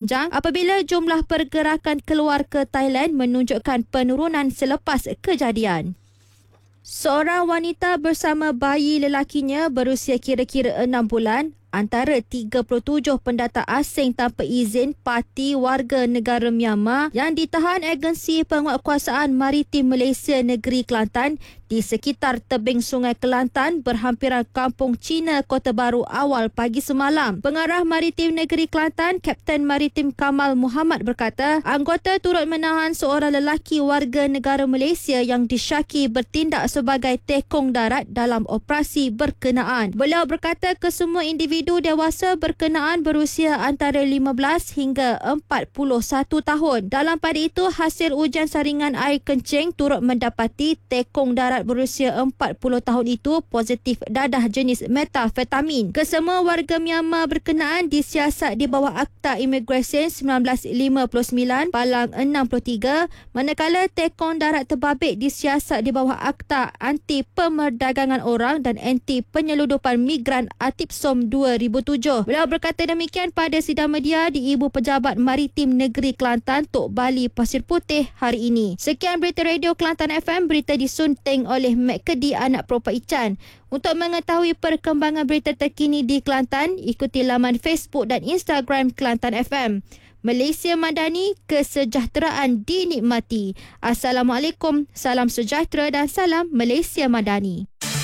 panjang apabila jumlah pergerakan keluar ke Thailand menunjukkan penurunan selepas kejadian. Seorang wanita bersama bayi lelakinya berusia kira-kira 6 bulan antara 37 pendata asing tanpa izin parti warga negara Myanmar yang ditahan agensi penguatkuasaan maritim Malaysia Negeri Kelantan di sekitar tebing Sungai Kelantan berhampiran kampung Cina Kota Baru awal pagi semalam. Pengarah Maritim Negeri Kelantan, Kapten Maritim Kamal Muhammad berkata, anggota turut menahan seorang lelaki warga negara Malaysia yang disyaki bertindak sebagai tekong darat dalam operasi berkenaan. Beliau berkata kesemua individu dewasa berkenaan berusia antara 15 hingga 41 tahun. Dalam pada itu, hasil ujian saringan air kencing turut mendapati tekong darat berusia 40 tahun itu positif dadah jenis metafetamin. Kesemua warga Myanmar berkenaan disiasat di bawah Akta Imigresen 1959 Palang 63, manakala tekong darat terbabit disiasat di bawah Akta Anti Pemerdagangan Orang dan Anti Penyeludupan Migran ATIPSOM 2007. Beliau berkata demikian pada sidang media di Ibu Pejabat Maritim Negeri Kelantan Tok Bali Pasir Putih hari ini. Sekian berita Radio Kelantan FM, berita disunting oleh Mek Kedi anak Propa Ican. Untuk mengetahui perkembangan berita terkini di Kelantan, ikuti laman Facebook dan Instagram Kelantan FM. Malaysia Madani, kesejahteraan dinikmati. Assalamualaikum, salam sejahtera dan salam Malaysia Madani.